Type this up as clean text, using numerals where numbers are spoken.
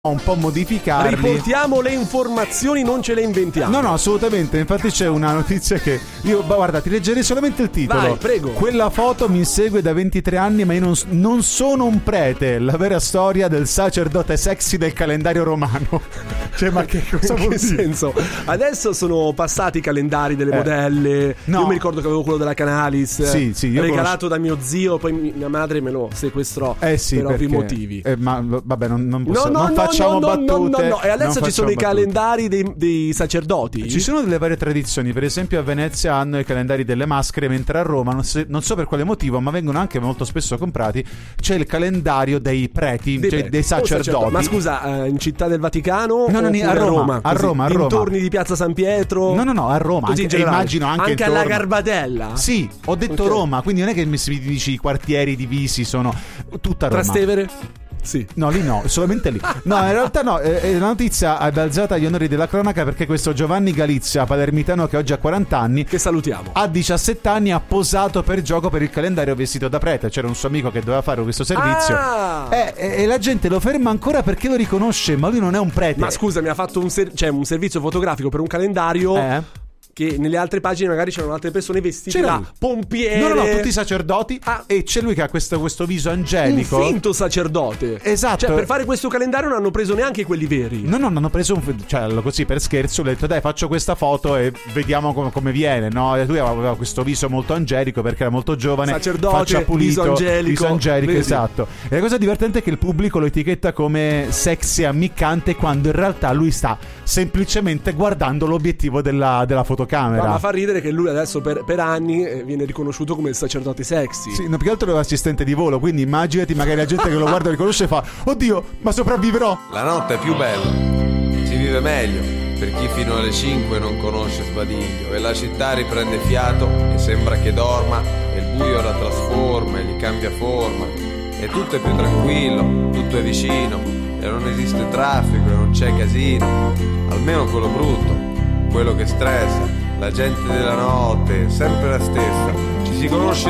un po' modificarli. Riportiamo le informazioni, non ce le inventiamo. No, assolutamente. Infatti c'è una notizia che io, guarda, ti leggerei solamente il titolo. Vai, prego. Quella foto mi insegue da 23 anni, ma io non sono un prete. La vera storia del sacerdote sexy del calendario romano. Cioè, ma che cosa vuol dire? Senso? Adesso sono passati i calendari delle modelle. No. Io mi ricordo che avevo quello della Canalis. Sì, io regalato da mio zio, poi mia madre me lo sequestrò sì, per ovvi perché, motivi. Ma vabbè, non facciamo battute. No. E adesso ci sono i calendari dei sacerdoti. Ci sono delle varie tradizioni. Per esempio a Venezia hanno i calendari delle maschere, mentre a Roma non so per quale motivo, ma vengono anche molto spesso comprati, c'è il calendario dei preti, dei sacerdoti. Ma scusa, in Città del Vaticano? No, a Roma. Dintorni di Piazza San Pietro? No, a Roma. Così anche, immagino anche alla Garbatella. Sì, ho detto Roma, quindi non è che mi dici i quartieri divisi, sono tutta Roma. Trastevere? Sì. No, lì no, solamente lì. No, in realtà no, la notizia è balzata agli onori della cronaca perché questo Giovanni Galizia, palermitano che oggi ha 40 anni, che salutiamo, a 17 anni ha posato per gioco per il calendario vestito da prete. C'era un suo amico che doveva fare questo servizio e la gente lo ferma ancora perché lo riconosce, ma lui non è un prete. Ma scusa, mi ha fatto un servizio fotografico per un calendario che nelle altre pagine magari c'erano altre persone vestite da pompiere. No, tutti sacerdoti. E c'è lui che ha questo viso angelico. Un finto sacerdote. Esatto. Cioè, per fare questo calendario non hanno preso neanche quelli veri. No, hanno preso così per scherzo. Ho detto dai, faccio questa foto e vediamo come viene, no? E lui aveva questo viso molto angelico perché era molto giovane, sacerdote, faccia pulito, viso angelico, esatto. E la cosa divertente è che il pubblico lo etichetta come sexy ammiccante, quando in realtà lui sta semplicemente guardando l'obiettivo della fotocamera. Ma fa ridere che lui adesso per anni viene riconosciuto come il sacerdote sexy. Sì, no, più che altro è l'assistente di volo, quindi immaginati magari la gente che lo guarda e riconosce e fa: oddio, ma sopravviverò. La notte è più bella, si vive meglio per chi fino alle 5 non conosce Sbadiglio, e la città riprende fiato e sembra che dorma, e il buio la trasforma e gli cambia forma, e tutto è più tranquillo, tutto è vicino, e non esiste traffico e non c'è casino, almeno quello brutto, quello che stressa. La gente della notte è sempre la stessa, ci si conosce